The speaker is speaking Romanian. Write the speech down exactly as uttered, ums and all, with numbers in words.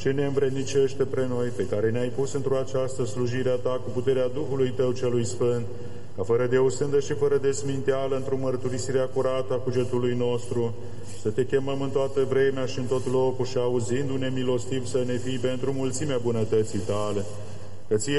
ce ne învrednicește pre noi, pe care ne-ai pus într-o această slujire a Ta cu puterea Duhului Tău celui Sfânt, ca fără de osândă și fără de sminteală, într-o mărturisirea curată a cugetului nostru, să Te chemăm în toată vremea și în tot locul și auzindu-ne milostiv să ne fii pentru mulțimea bunătății Tale. Că Ție